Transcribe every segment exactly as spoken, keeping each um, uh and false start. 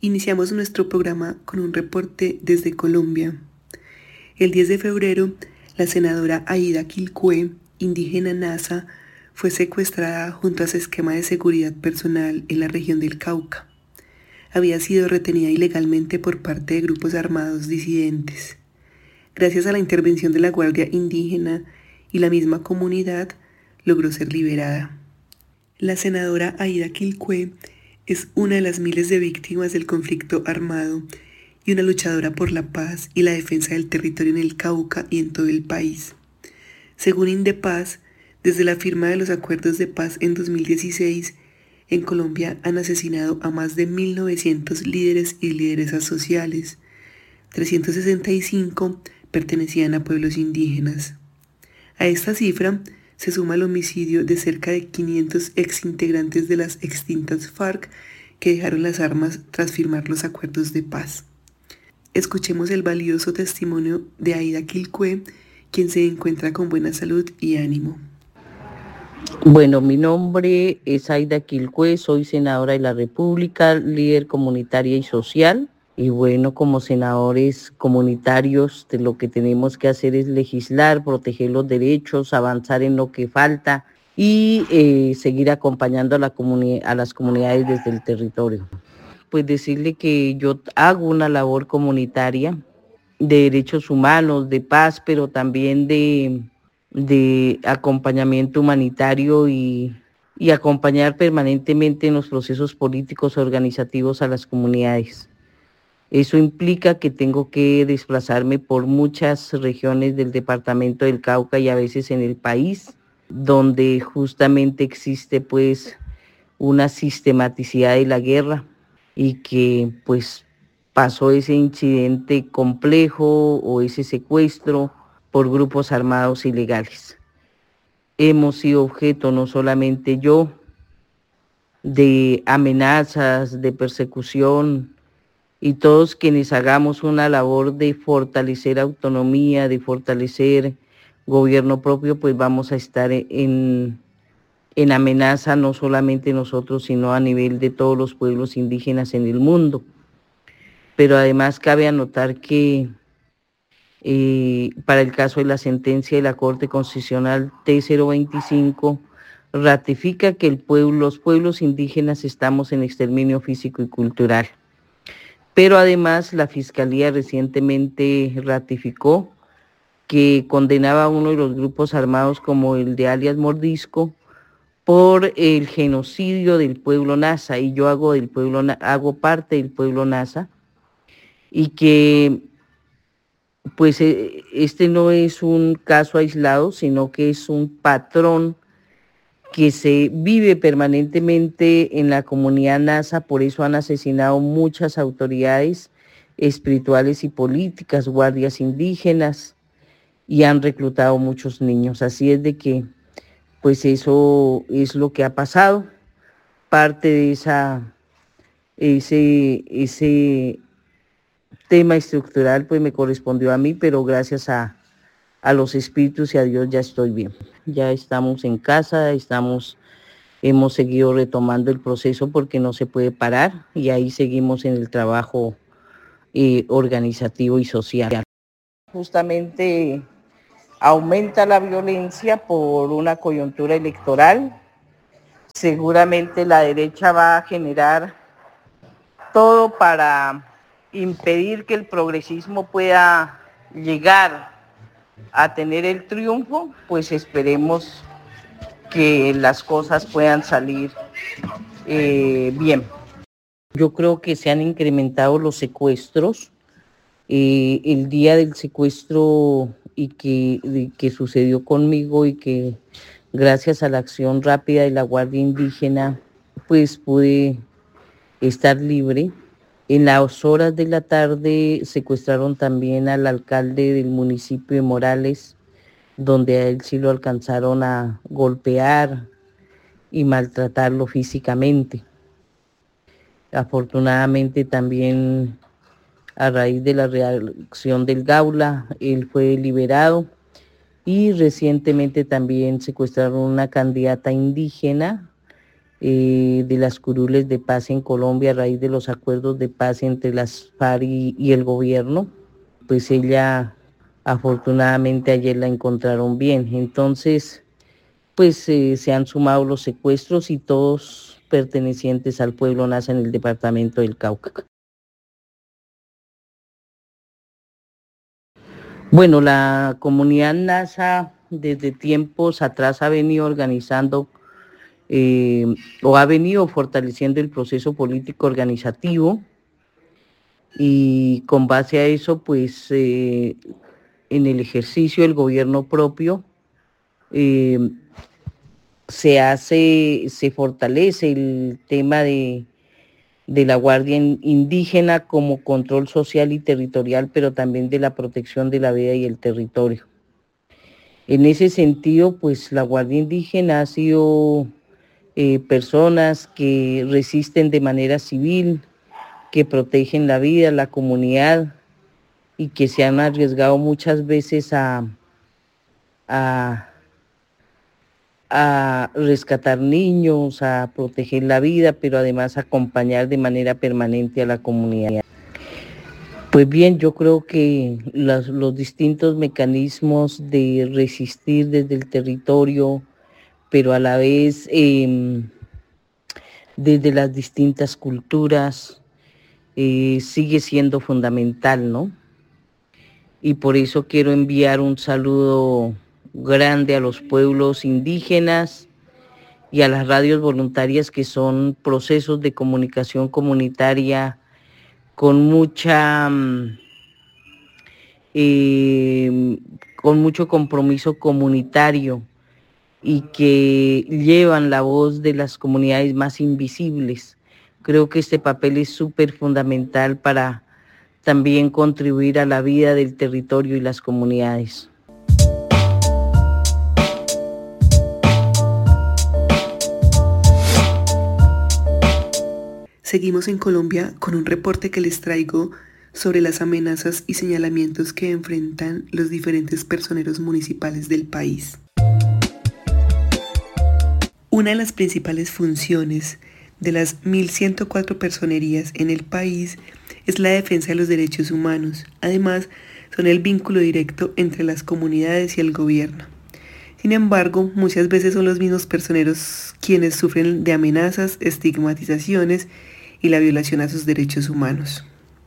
Iniciamos nuestro programa con un reporte desde Colombia. El diez de febrero, la senadora Aida Quilcue, indígena Nasa, fue secuestrada junto a su esquema de seguridad personal en la región del Cauca. Había sido retenida ilegalmente por parte de grupos armados disidentes. Gracias a la intervención de la Guardia Indígena y la misma comunidad, logró ser liberada. La senadora Aida Quilcue es una de las miles de víctimas del conflicto armado y una luchadora por la paz y la defensa del territorio en el Cauca y en todo el país. Según Indepaz, desde la firma de los acuerdos de paz en dos mil dieciséis, en Colombia han asesinado a más de mil novecientos líderes y lideresas sociales. trescientos sesenta y cinco pertenecían a pueblos indígenas. A esta cifra se suma el homicidio de cerca de quinientos exintegrantes de las extintas FARC que dejaron las armas tras firmar los acuerdos de paz. Escuchemos el valioso testimonio de Aida Quilcue, quien se encuentra con buena salud y ánimo. Bueno, mi nombre es Aida Quilcue, soy senadora de la República, líder comunitaria y social. Y bueno, como senadores comunitarios, de lo que tenemos que hacer es legislar, proteger los derechos, avanzar en lo que falta y eh, seguir acompañando a, la comuni- a las comunidades desde el territorio. Pues decirle que yo hago una labor comunitaria de derechos humanos, de paz, pero también de, de acompañamiento humanitario y, y acompañar permanentemente en los procesos políticos organizativos a las comunidades. Eso implica que tengo que desplazarme por muchas regiones del departamento del Cauca y a veces en el país, donde justamente existe pues una sistematicidad de la guerra y que pues pasó ese incidente complejo o ese secuestro por grupos armados ilegales. Hemos sido objeto, no solamente yo, de amenazas, de persecución, y todos quienes hagamos una labor de fortalecer autonomía, de fortalecer gobierno propio, pues vamos a estar en, en amenaza no solamente nosotros, sino a nivel de todos los pueblos indígenas en el mundo. Pero además cabe anotar que eh, para el caso de la sentencia de la Corte Constitucional T cero veinticinco, ratifica que el pueblo, los pueblos indígenas estamos en exterminio físico y cultural. Pero además la Fiscalía recientemente ratificó que condenaba a uno de los grupos armados como el de alias Mordisco por el genocidio del pueblo Nasa, y yo hago, del pueblo, hago parte del pueblo Nasa, y que pues este no es un caso aislado, sino que es un patrón que se vive permanentemente en la comunidad Nasa. Por eso han asesinado muchas autoridades espirituales y políticas, guardias indígenas, y han reclutado muchos niños. Así es de que, pues eso es lo que ha pasado. Parte de esa, ese, ese tema estructural pues me correspondió a mí, pero gracias a, a los espíritus y a Dios ya estoy bien. Ya estamos en casa, estamos... Hemos seguido retomando el proceso porque no se puede parar, y ahí seguimos en el trabajo eh, organizativo y social. Justamente aumenta la violencia por una coyuntura electoral. Seguramente la derecha va a generar todo para impedir que el progresismo pueda llegar a tener el triunfo. Pues esperemos que las cosas puedan salir eh, bien. Yo creo que se han incrementado los secuestros. Eh, el día del secuestro y que, de, que sucedió conmigo, y que gracias a la acción rápida de la Guardia Indígena pues pude estar libre. En las horas de la tarde secuestraron también al alcalde del municipio de Morales, donde a él sí lo alcanzaron a golpear y maltratarlo físicamente. Afortunadamente también a raíz de la reacción del Gaula, él fue liberado, y recientemente también secuestraron una candidata indígena eh, de las curules de paz en Colombia a raíz de los acuerdos de paz entre las FARC y, y el gobierno. Pues ella, afortunadamente ayer la encontraron bien. Entonces, pues eh, se han sumado los secuestros y todos pertenecientes al pueblo Nasa en el departamento del Cauca. Bueno, la comunidad Nasa desde tiempos atrás ha venido organizando eh, o ha venido fortaleciendo el proceso político organizativo, y con base a eso, pues eh, en el ejercicio del gobierno propio, eh, se hace, se fortalece el tema de, de la Guardia Indígena como control social y territorial, pero también de la protección de la vida y el territorio. En ese sentido, pues la Guardia Indígena ha sido eh, personas que resisten de manera civil, que protegen la vida, la comunidad, y que se han arriesgado muchas veces a, a a rescatar niños, a proteger la vida, pero además a acompañar de manera permanente a la comunidad. Pues bien, yo creo que los, los distintos mecanismos de resistir desde el territorio, pero a la vez eh, desde las distintas culturas, eh, sigue siendo fundamental, ¿no? Y por eso quiero enviar un saludo grande a los pueblos indígenas y a las radios voluntarias, que son procesos de comunicación comunitaria con mucha eh, con mucho compromiso comunitario, y que llevan la voz de las comunidades más invisibles. Creo que este papel es súper fundamental para también contribuir a la vida del territorio y las comunidades. Seguimos en Colombia con un reporte que les traigo sobre las amenazas y señalamientos que enfrentan los diferentes personeros municipales del país. Una de las principales funciones de las mil ciento cuatro personerías en el país es la defensa de los derechos humanos. Además, son el vínculo directo entre las comunidades y el gobierno. Sin embargo, muchas veces son los mismos personeros quienes sufren de amenazas, estigmatizaciones y la violación a sus derechos humanos.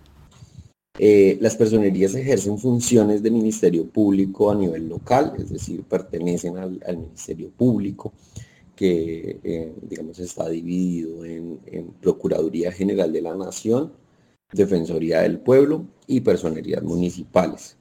Eh, las personerías ejercen funciones de ministerio público a nivel local, es decir, pertenecen al, al ministerio público, que eh, digamos está dividido en, en Procuraduría General de la Nación, Defensoría del Pueblo y personerías municipales.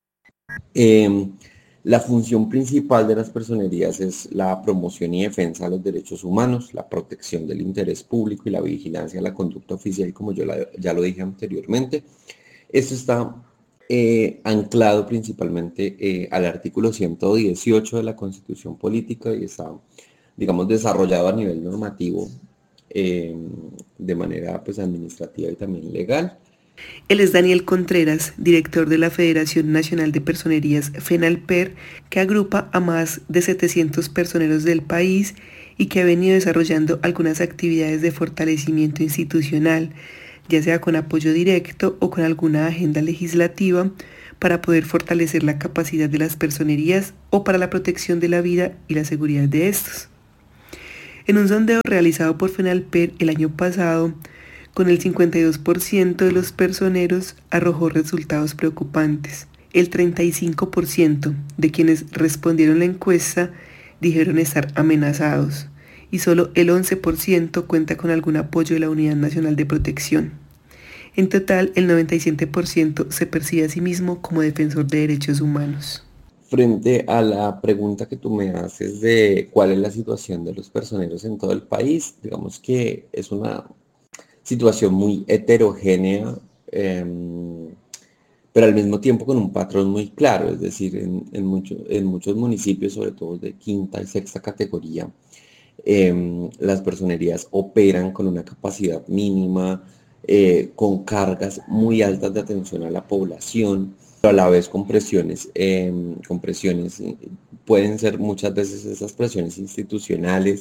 Eh, la función principal de las personerías es la promoción y defensa de los derechos humanos, la protección del interés público y la vigilancia de la conducta oficial, como yo la, ya lo dije anteriormente. Esto está eh, anclado principalmente eh, al artículo ciento dieciocho de la Constitución Política, y está, digamos, desarrollado a nivel normativo eh, de manera pues administrativa y también legal. Él es Daniel Contreras, director de la Federación Nacional de Personerías FENALPER, que agrupa a más de setecientos personeros del país y que ha venido desarrollando algunas actividades de fortalecimiento institucional, ya sea con apoyo directo o con alguna agenda legislativa, para poder fortalecer la capacidad de las personerías o para la protección de la vida y la seguridad de estos. En un sondeo realizado por FENALPER el año pasado, con el cincuenta y dos por ciento de los personeros arrojó resultados preocupantes. El treinta y cinco por ciento de quienes respondieron la encuesta dijeron estar amenazados, y solo el once por ciento cuenta con algún apoyo de la Unidad Nacional de Protección. En total, el noventa y siete por ciento se percibe a sí mismo como defensor de derechos humanos. Frente a la pregunta que tú me haces de cuál es la situación de los personeros en todo el país, digamos que es una situación muy heterogénea, eh, pero al mismo tiempo con un patrón muy claro, es decir, en, en, mucho, en muchos municipios, sobre todo de quinta y sexta categoría, eh, las personerías operan con una capacidad mínima, eh, con cargas muy altas de atención a la población, pero a la vez con presiones, eh, con presiones, pueden ser muchas veces esas presiones institucionales,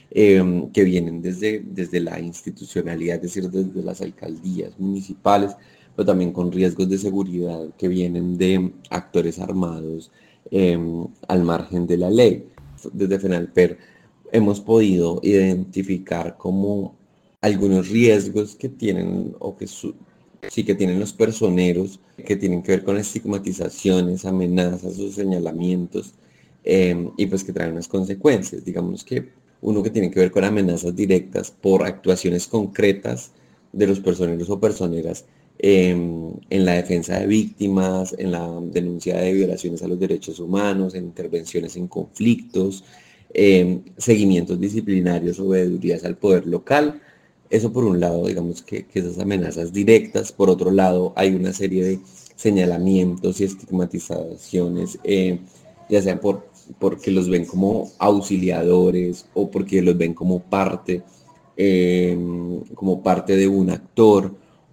eh, que vienen desde, desde la institucionalidad, es decir, desde las alcaldías municipales, pero también con riesgos de seguridad que vienen de actores armados eh, al margen de la ley. Desde FENALPER hemos podido identificar como algunos riesgos que tienen o que su, sí que tienen los personeros, que tienen que ver con estigmatizaciones, amenazas o señalamientos, eh, y pues que traen unas consecuencias. Digamos que uno que tiene que ver con amenazas directas por actuaciones concretas de los personeros o personeras eh, en la defensa de víctimas, en la denuncia de violaciones a los derechos humanos, en intervenciones en conflictos, eh, seguimientos disciplinarios o veedurías al poder local. Eso por un lado, digamos que, que esas amenazas directas. Por otro lado, hay una serie de señalamientos y estigmatizaciones, eh, ya sea por, porque los ven como auxiliadores o porque los ven como parte, eh, como parte de un actor,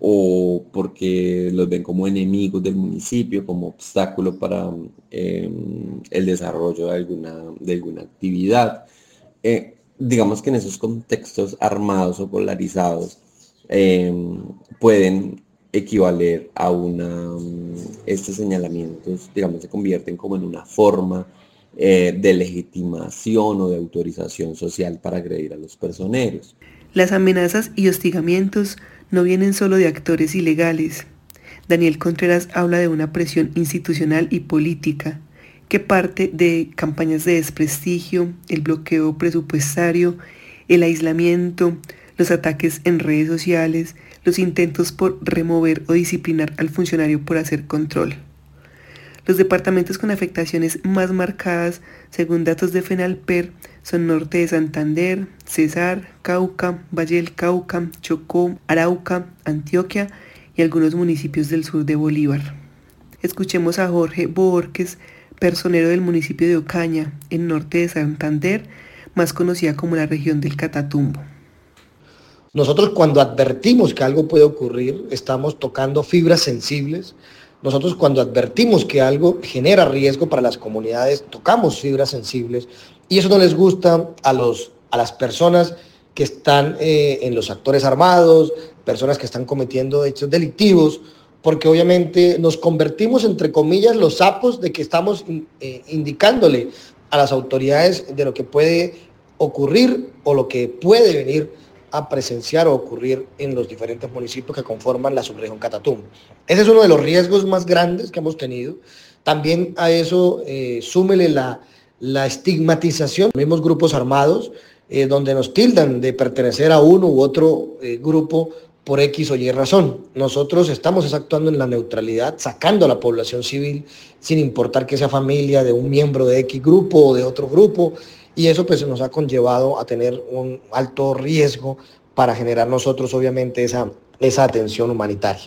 o porque los ven como enemigos del municipio, como obstáculo para eh, el desarrollo de alguna, de alguna actividad. Eh, digamos que en esos contextos armados o polarizados eh, pueden equivaler a una, estos señalamientos, digamos, se convierten como en una forma eh, de legitimación o de autorización social para agredir a los personeros. Las amenazas y hostigamientos no vienen solo de actores ilegales. Daniel Contreras habla de una presión institucional y política que parte de campañas de desprestigio, el bloqueo presupuestario, el aislamiento, los ataques en redes sociales, los intentos por remover o disciplinar al funcionario por hacer control. Los departamentos con afectaciones más marcadas, según datos de FENALPER, son Norte de Santander, Cesar, Cauca, Valle del Cauca, Chocó, Arauca, Antioquia y algunos municipios del sur de Bolívar. Escuchemos a Jorge Borges, personero del municipio de Ocaña, en Norte de Santander, más conocida como la región del Catatumbo. Nosotros, cuando advertimos que algo puede ocurrir, estamos tocando fibras sensibles. Nosotros, cuando advertimos que algo genera riesgo para las comunidades, tocamos fibras sensibles, y eso no les gusta a, los, a las personas que están eh, en los actores armados, personas que están cometiendo hechos delictivos, porque obviamente nos convertimos, entre comillas, los sapos de que estamos eh, indicándole a las autoridades de lo que puede ocurrir o lo que puede venir a presenciar o ocurrir en los diferentes municipios que conforman la subregión Catatumbo. Ese es uno de los riesgos más grandes que hemos tenido. También a eso eh, súmele la, la estigmatización de los mismos grupos armados, eh, donde nos tildan de pertenecer a uno u otro eh, grupo por X o Y razón. Nosotros estamos actuando en la neutralidad, sacando a la población civil, sin importar que sea familia de un miembro de X grupo o de otro grupo, y eso pues nos ha conllevado a tener un alto riesgo para generar nosotros obviamente esa, esa atención humanitaria.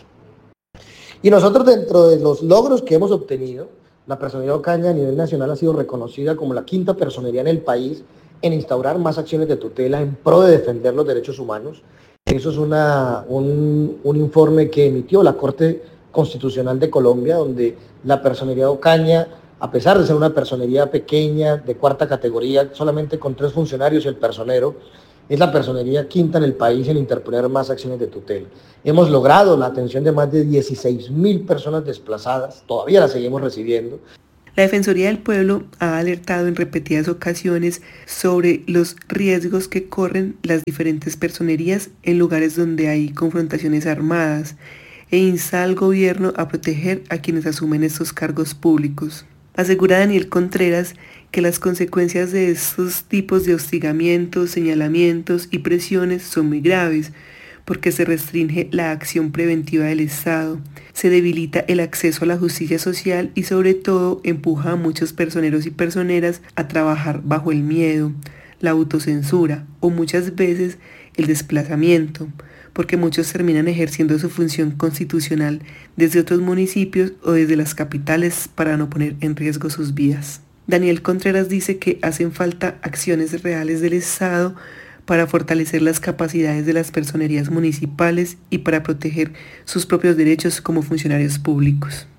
Y nosotros, dentro de los logros que hemos obtenido, la Personería de Ocaña a nivel nacional ha sido reconocida como la quinta personería en el país en instaurar más acciones de tutela en pro de defender los derechos humanos. Eso es una, un, un informe que emitió la Corte Constitucional de Colombia, donde la Personería de Ocaña, a pesar de ser una personería pequeña, de cuarta categoría, solamente con tres funcionarios y el personero, es la personería quinta en el país en interponer más acciones de tutela. Hemos logrado la atención de más de dieciséis mil personas desplazadas, todavía las seguimos recibiendo. La Defensoría del Pueblo ha alertado en repetidas ocasiones sobre los riesgos que corren las diferentes personerías en lugares donde hay confrontaciones armadas e insta al gobierno a proteger a quienes asumen estos cargos públicos. Asegura Daniel Contreras que las consecuencias de estos tipos de hostigamientos, señalamientos y presiones son muy graves, porque se restringe la acción preventiva del Estado, se debilita el acceso a la justicia social y sobre todo empuja a muchos personeros y personeras a trabajar bajo el miedo, la autocensura o muchas veces el desplazamiento, porque muchos terminan ejerciendo su función constitucional desde otros municipios o desde las capitales para no poner en riesgo sus vidas. Daniel Contreras dice que hacen falta acciones reales del Estado para fortalecer las capacidades de las personerías municipales y para proteger sus propios derechos como funcionarios públicos.